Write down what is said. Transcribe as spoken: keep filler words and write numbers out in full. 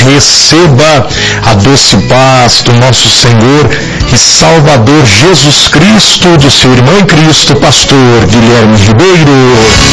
receba a doce paz do nosso Senhor e Salvador Jesus Cristo, do seu irmão em Cristo, pastor Guilherme Ribeiro.